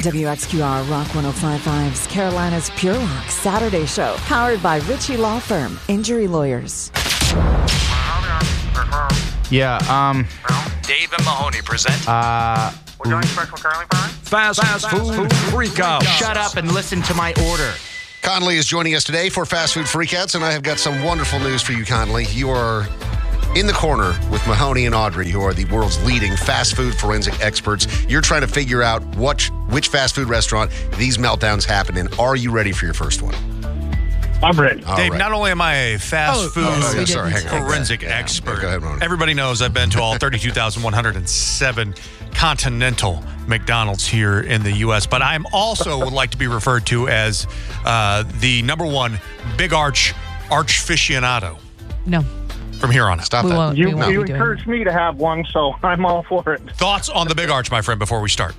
WXQR Rock 105.5's Carolina's Pure Rock Saturday Show, powered by Ritchie Law Firm, Injury Lawyers. Yeah, Dave and Mahoney present. We're doing special curly fries? Fast Food Freakout. shut up and listen to my order. Conley is joining us today for Fast Food Freakouts, and I have got some wonderful news for you, Conley. You are in the corner with Mahoney and Audrey, who are the world's leading fast food forensic experts. You're trying to figure out which fast food restaurant these meltdowns happen in. Are you ready for your first one? I'm ready. Dave, not only am I a fast food forensic Yeah. expert, Go ahead, Mahoney. everybody knows I've been to all 32,107 continental McDonald's here in the U.S., but I also would like to be referred to as the number one Big Arch aficionado No. from here on out. Stop We that. won't. You we won't be doing encouraged me to have one, so I'm all for it. Thoughts on the Big Arch, my friend, before we start?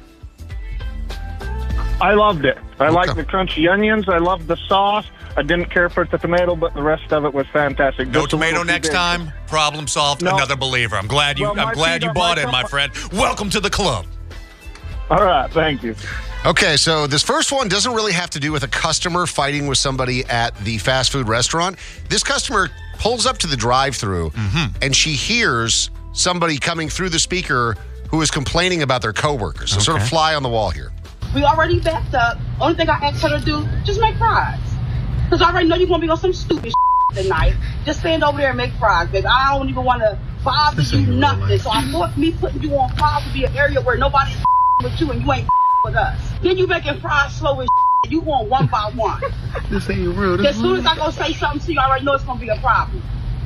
I loved it. I Okay. liked the crunchy onions. I loved the sauce. I didn't care for the tomato, but the rest of it was fantastic. No Just a tomato little too next big. time. Problem solved. No. Another believer. I'm glad you. Well, I'm my glad feet you are bought right in, my up. friend. Welcome to the club. All right, thank you. Okay, so this first one doesn't really have to do with a customer fighting with somebody at the fast food restaurant. This customer pulls up to the drive-thru, and she hears somebody coming through the speaker who is complaining about their coworkers. So sort of fly on the wall here. We already backed up. Only thing I asked her to do, just make fries. Because I already know you're going to be on some stupid tonight. Just stand over there and make fries, baby. I don't even want to bother you nothing. So I thought me putting you on fries would be an area where nobody's with you and you ain't with us. Then you making fries slow as you going one by one. This ain't real. As soon as I go say something to you, I already know it's going to be a problem.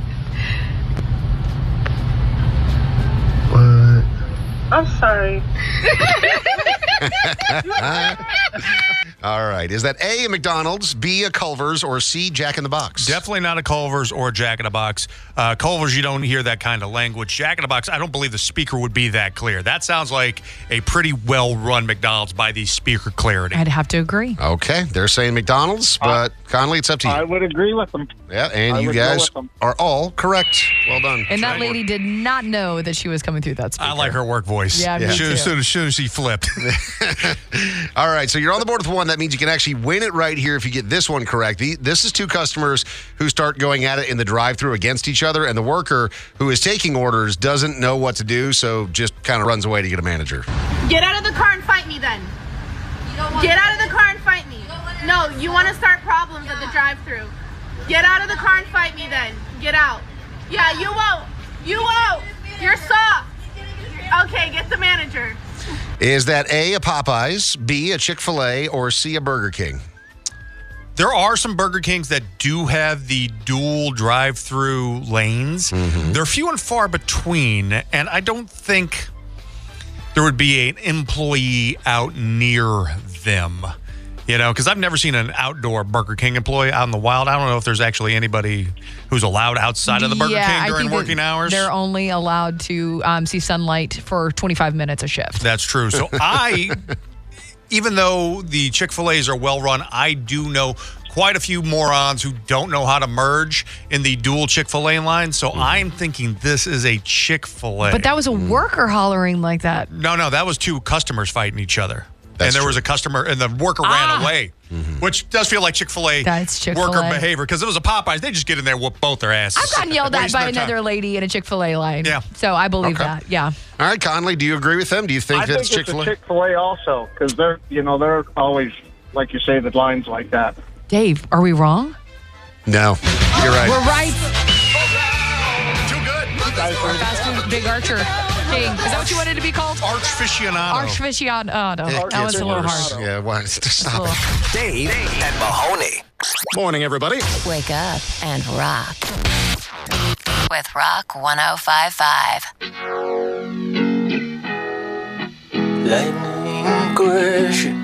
What? I'm sorry. All right. Is that A, a McDonald's, B, a Culver's, or C, Jack in the Box? Definitely not a Culver's or a Jack in the Box. Culver's, you don't hear that kind of language. Jack in the Box, I don't believe the speaker would be that clear. That sounds like a pretty well-run McDonald's by the speaker clarity. I'd have to agree. Okay. They're saying McDonald's, but Conley, it's up to you. I would agree with them. Yeah, and I you would go guys with them. are all correct. Well done. And that lady did not know that she was coming through that speaker. I like her work voice. Yeah, me As too. soon as she flipped. All right, so you're on the board with one. That means you can actually win it right here if you get this one correct. This is two customers who start going at it in the drive-thru against each other, and the worker who is taking orders doesn't know what to do, so just kind of runs away to get a manager. Get out of the car and fight me then. Get out of the car and fight me. No, you want to start problems at the drive-thru. Get out of the car and fight me then. Get out. Yeah, you won't. You won't. You're soft. Okay, get the manager. Is that A, a Popeyes, B, a Chick-fil-A, or C, a Burger King? There are some Burger Kings that do have the dual drive-through lanes. They're few and far between, and I don't think there would be an employee out near them. You know, because I've never seen an outdoor Burger King employee out in the wild. I don't know if there's actually anybody who's allowed outside of the Burger King I during think that working hours. They're only allowed to see sunlight for 25 minutes a shift. That's true. So even though the Chick-fil-A's are well run, I do know quite a few morons who don't know how to merge in the dual Chick-fil-A line. So I'm thinking this is a Chick-fil-A. But that was a worker hollering like that. No, that was two customers fighting each other. That's and there true. was a customer, and the worker ran away, which does feel like Chick-fil-A That's Chick-fil-A. worker behavior. Because it was a Popeyes, they just get in there, whoop both their asses. I've gotten yelled at Wasting by their time. another lady in a Chick-fil-A line. Yeah. So I believe Okay. that. Yeah. All right, Conley, do you agree with them? Do you think I that's think it's a Chick-fil-A? Chick-fil-A also, because they're always, like you say, the lines like that. Dave, are we wrong? No, you're right. We're right. Too good. Fast food, Big Archer King. Is that what you wanted to be called? Archficionado. Archficionado. It That was gets a little worse. hard. Yeah, why? Stop it. Dave and Mahoney. Morning, everybody. Wake up and rock with Rock 105.5. Lightning crashing